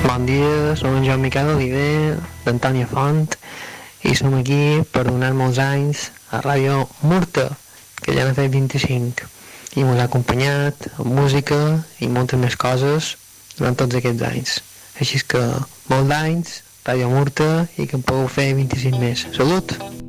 Bon dia, som en Joan Miquel Oliver, d'Antònia Font, i som aquí per donar molts anys a Ràdio Murta, que ja n'ha fet 25, i ens ha acompanyat amb música i moltes més coses durant tots aquests anys. Així que molts d'anys, Ràdio Murta, i que en pugueu fer 25 més. Salut!